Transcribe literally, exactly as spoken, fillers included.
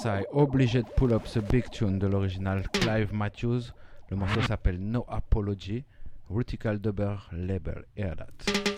I, obligé de pull up ce big tune de l'original Clive Matthews. Le morceau s'appelle No Apology, Rutical Dubber Label. Hear that.